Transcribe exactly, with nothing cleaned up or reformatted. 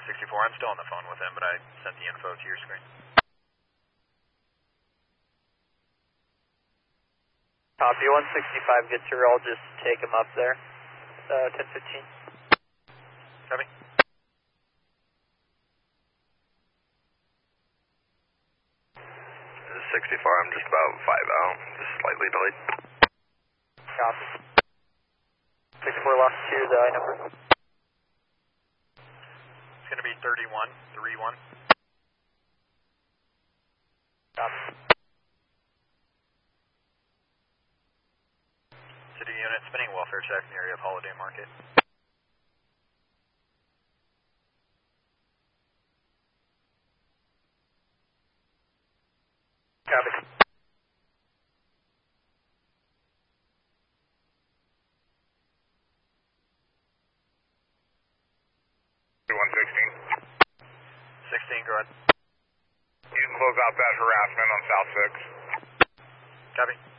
sixty-four, I'm still on the phone with him, but I sent the info to your screen. Copy, one sixty-five gets here, I'll just take him up there, uh, ten fifteen. Copy. sixty-four, I'm just about five out, just slightly delayed. Copy. sixty-four lost to the I number. It's going to be thirty-one, three one. Copy. City unit spinning welfare check in the area of Holiday Market. Copy. one sixteen. sixteen, go ahead. You can close out that harassment on South six. Copy.